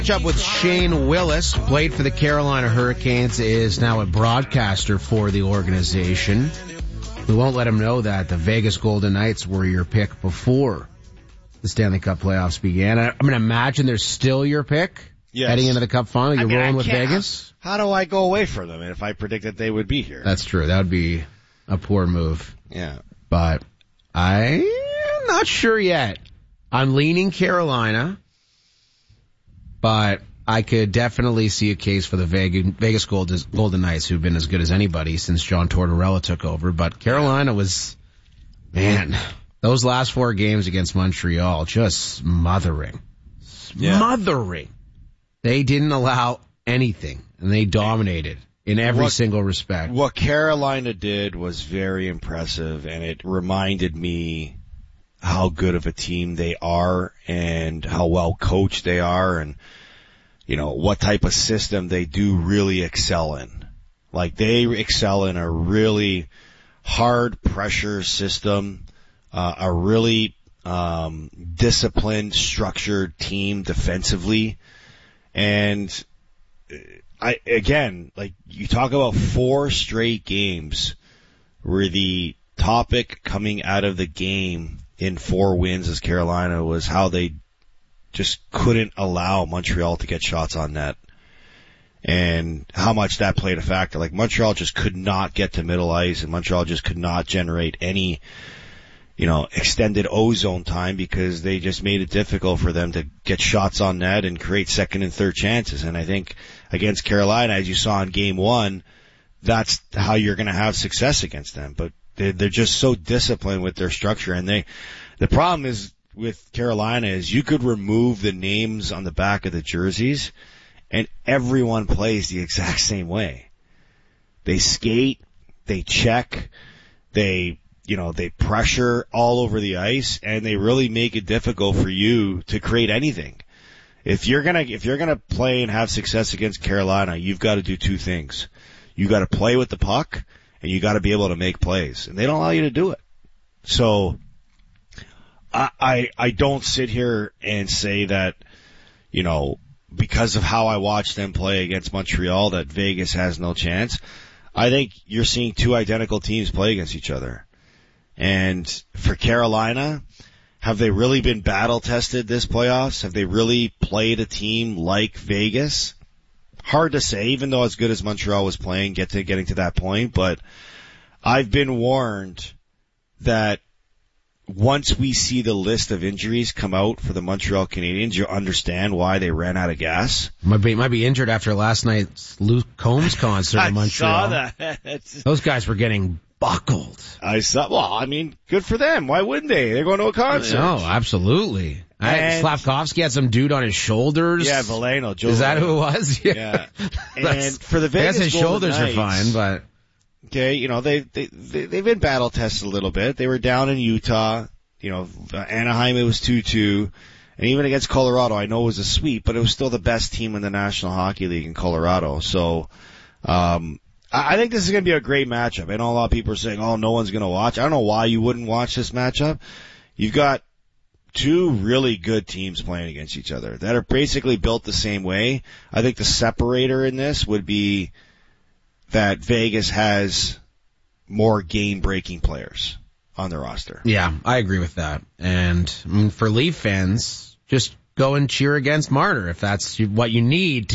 Up with Shane Willis, played for the Carolina Hurricanes, is now a broadcaster for the organization. We won't let him know that the Vegas Golden Knights were your pick before the Stanley Cup playoffs began. I'm going to imagine they're still your pick heading into the Cup final. You're rolling with Vegas? How do I go away from them if I predict that they would be here? That's true. That would be a poor move. Yeah. But I'm not sure yet. I'm leaning Carolina, but I could definitely see a case for the Vegas Golden Knights, who've been as good as anybody since John Tortorella took over. But Carolina was, man, those last 4 games against Montreal, just smothering. They didn't allow anything, and they dominated in every single respect. What Carolina did was very impressive, and it reminded me how good of a team they are and how well coached they are, and you know, what type of system they do really excel in. Like, they excel in a really hard pressure system, a really disciplined, structured team defensively. And like, you talk about 4 straight games where the topic coming out of the game in 4 wins as Carolina was how they just couldn't allow Montreal to get shots on net, and how much that played a factor. Like, Montreal just could not get to middle ice, and Montreal just could not generate any, extended ozone time, because they just made it difficult for them to get shots on net and create second and third chances. And I think against Carolina, as you saw in game 1, that's how you're going to have success against them. But they're just so disciplined with their structure, and the problem is with Carolina is you could remove the names on the back of the jerseys and everyone plays the exact same way. They skate, they check, they pressure all over the ice, and they really make it difficult for you to create anything. If you're gonna play and have success against Carolina, you've got to do 2 things. You got to play with the puck, and you got to be able to make plays, and they don't allow you to do it. So I don't sit here and say that, because of how I watched them play against Montreal, that Vegas has no chance. I think you're seeing 2 identical teams play against each other. And for Carolina, have they really been battle tested this playoffs? Have they really played a team like Vegas? Hard to say, even though as good as Montreal was playing, getting to that point. But I've been warned that once we see the list of injuries come out for the Montreal Canadiens, you'll understand why they ran out of gas. Might be injured after last night's Luke Combs concert in Montreal. I saw that. Those guys were getting buckled. Good for them. Why wouldn't they? They're going to a concert. No, absolutely. Slavkovsky had some dude on his shoulders. Yeah, Veleno. Is that who it was? Yeah. And for the Vegas I guess his shoulders Knights, are fine, but... Okay, they've been battle tested a little bit. They were down in Utah. Anaheim, it was 2-2. And even against Colorado, I know it was a sweep, but it was still the best team in the National Hockey League in Colorado. So, I think this is going to be a great matchup. I know a lot of people are saying, no one's going to watch. I don't know why you wouldn't watch this matchup. You've got 2 really good teams playing against each other that are basically built the same way. I think the separator in this would be that Vegas has more game-breaking players on their roster. Yeah, I agree with that. And for Leaf fans, just go and cheer against Marner if that's what you need